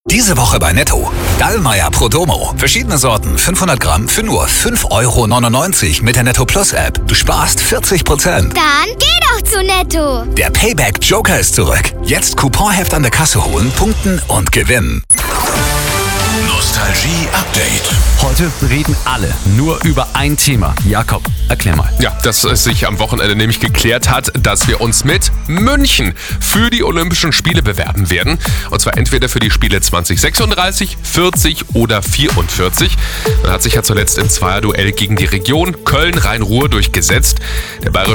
Diese Woche bei Netto. Dallmayr Prodomo. Verschiedene Sorten, 500 Gramm für nur 5,99 € mit der Netto Plus App. Du sparst 40%. Dann geh doch zu Netto. Der Payback Joker ist zurück. Jetzt Couponheft an der Kasse holen, punkten und gewinnen. Nostalgie Update. Heute reden alle nur über ein Thema. Jakob, erklär mal. Ja, dass es sich am Wochenende nämlich geklärt hat, dass wir uns mit München für die Olympischen Spiele bewerben werden. Und zwar entweder für die Spiele 2036, 40 oder 44. Man hat sich ja zuletzt im Zweierduell gegen die Region Köln-Rhein-Ruhr durchgesetzt. Der bayerische